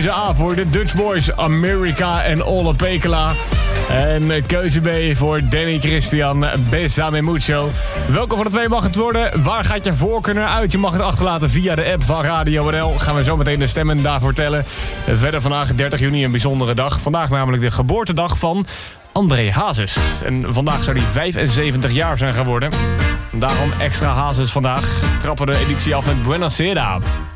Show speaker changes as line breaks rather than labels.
keuze A voor de Dutch Boys, America en Ole Pekela. En keuze B voor Danny Christian, Besame Mucho. Welke van de twee mag het worden? Waar gaat je voorkeur naar uit? Je mag het achterlaten via de app van Radio NL. Gaan we zo meteen de stemmen daarvoor tellen. Verder vandaag 30 juni een bijzondere dag. Vandaag namelijk de geboortedag van André Hazes. En vandaag zou hij 75 jaar zijn geworden. Daarom extra Hazes vandaag. Trappen de editie af met Buenasera.